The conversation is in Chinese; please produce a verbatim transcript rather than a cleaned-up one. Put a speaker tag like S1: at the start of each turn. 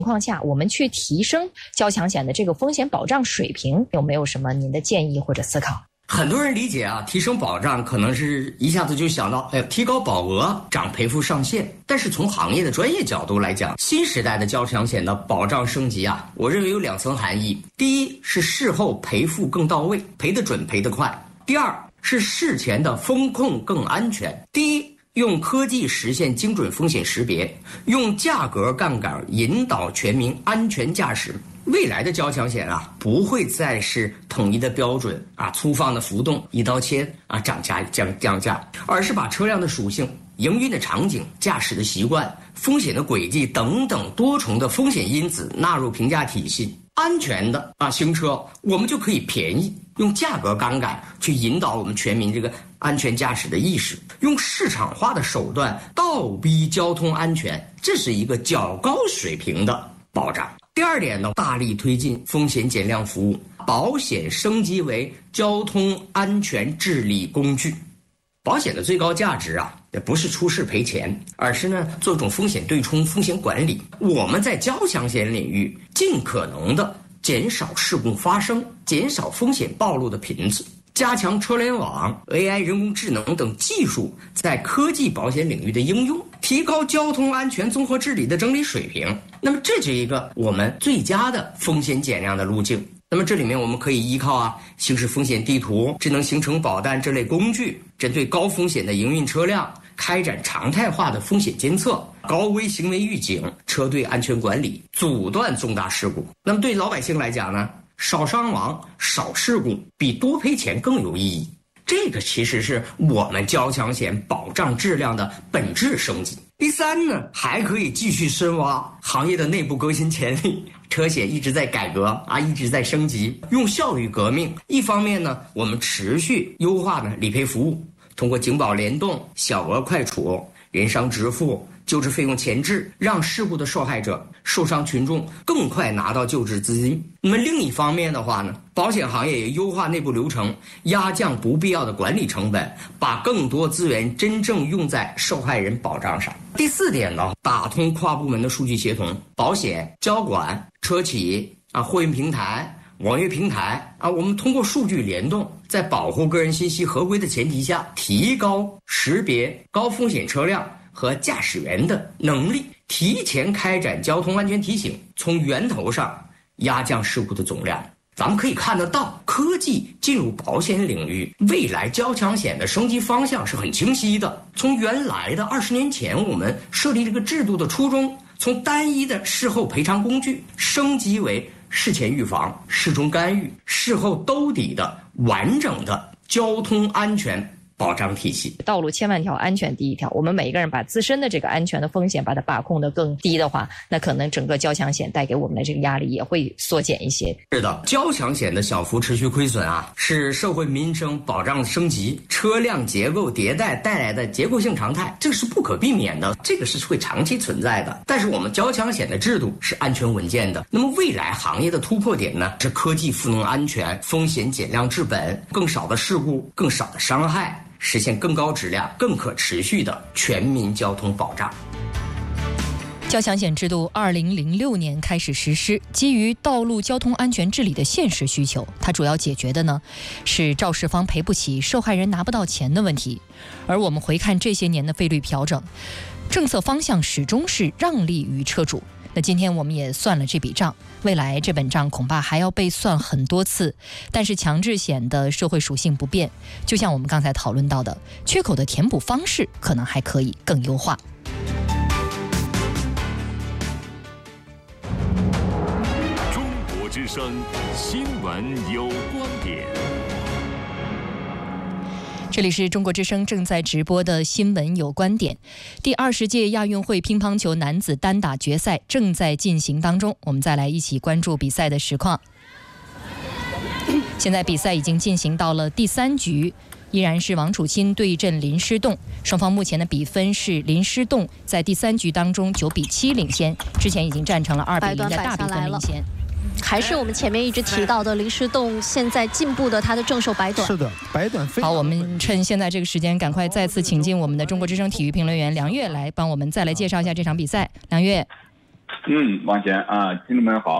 S1: 况下，我们去提升交强险的这个风险保障水平，有没有什么您的建议或者思考？
S2: 很多人理解啊，提升保障可能是一下子就想到，哎，提高保额，涨赔付上限。但是从行业的专业角度来讲，新时代的交强险的保障升级啊，我认为有两层含义：第一是事后赔付更到位，赔得准，赔得快；第二是事前的风控更安全。第一，用科技实现精准风险识别，用价格杠杆引导全民安全驾驶。未来的交强险啊，不会再是统一的标准啊，粗放的浮动，一刀切啊，涨价降降价，而是把车辆的属性、营运的场景、驾驶的习惯、风险的轨迹等等多重的风险因子纳入评价体系。安全的啊行车，我们就可以便宜，用价格杠杆去引导我们全民这个安全驾驶的意识，用市场化的手段倒逼交通安全，这是一个较高水平的保障。第二点呢，大力推进风险减量服务，保险升级为交通安全治理工具。保险的最高价值啊，也不是出事赔钱，而是呢做一种风险对冲、风险管理。我们在交强险领域尽可能的减少事故发生，减少风险暴露的频次，加强车联网、A I、人工智能等技术在科技保险领域的应用，提高交通安全综合治理的整体水平。那么这是一个我们最佳的风险减量的路径。那么这里面我们可以依靠啊行驶风险地图、智能行程保单这类工具，针对高风险的营运车辆开展常态化的风险监测、高危行为预警、车队安全管理，阻断重大事故。那么对老百姓来讲呢，少伤亡、少事故比多赔钱更有意义。这个其实是我们交强险保障质量的本质升级。第三呢，还可以继续深挖行业的内部革新潜力。车险一直在改革啊，一直在升级，用效率革命。一方面呢，我们持续优化呢理赔服务，通过警保联动、小额快处、人伤直付、救治费用前置，让事故的受害者、受伤群众更快拿到救治资金。那么另一方面的话呢，保险行业也优化内部流程，压降不必要的管理成本，把更多资源真正用在受害人保障上。第四点呢，打通跨部门的数据协同，保险、交管、车企啊、货运平台、网约平台啊，我们通过数据联动，在保护个人信息合规的前提下，提高识别高风险车辆和驾驶员的能力，提前开展交通安全提醒，从源头上压降事故的总量。咱们可以看得到，科技进入保险领域，未来交强险的升级方向是很清晰的。从原来的二十年前我们设立这个制度的初衷，从单一的事后赔偿工具升级为事前预防、事中干预、事后兜底的完整的交通安全保障体系。
S1: 道路千万条，安全第一条。我们每一个人把自身的这个安全的风险把它把控得更低的话，那可能整个交强险带给我们的这个压力也会缩减一些。
S2: 是的，交强险的小幅持续亏损啊，是社会民生保障升级、车辆结构迭代带来的结构性常态，这个是不可避免的，这个是会长期存在的。但是我们交强险的制度是安全稳健的。那么未来行业的突破点呢，是科技赋能安全，风险减量治本，更少的事故，更少的伤害，实现更高质量、更可持续的全民交通保障。
S3: 交强险制度二零零六年开始实施，基于道路交通安全治理的现实需求，它主要解决的呢是肇事方赔不起、受害人拿不到钱的问题。而我们回看这些年的费率调整，政策方向始终是让利于车主。那今天我们也算了这笔账，未来这本账恐怕还要被算很多次。但是强制险的社会属性不变，就像我们刚才讨论到的，缺口的填补方式可能还可以更优化。
S4: 中国之声新闻有观点。
S3: 这里是中国之声正在直播的新闻有观点。第二十届亚运会乒乓球男子单打决赛正在进行当中，我们再来一起关注比赛的实况。现在比赛已经进行到了第三局，依然是王楚钦对阵林诗栋，双方目前的比分是林诗栋在第三局当中九比七领先，之前已经战成了二比零的大比分领先。
S5: 还是我们前面一直提到的林诗栋现在进步的他的正手白短。
S6: 是的，白短非常
S3: 好，我们趁现在这个时间赶快再次请进我们的中国之声体育评论员梁月来帮我们再来介绍一下这场比赛。梁月。
S6: 嗯，王贤啊，听众们好。